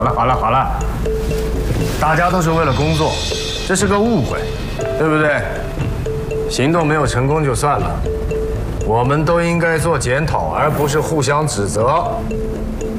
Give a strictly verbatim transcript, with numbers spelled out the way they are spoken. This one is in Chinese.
好了好了好了，大家都是为了工作，这是个误会，对不对？行动没有成功就算了，我们都应该做检讨，而不是互相指责。